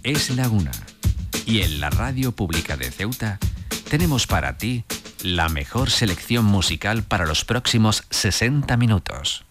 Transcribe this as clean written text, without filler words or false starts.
es la 1. Y en la Radio Pública de Ceuta tenemos para ti la mejor selección musical para los próximos 60 minutos.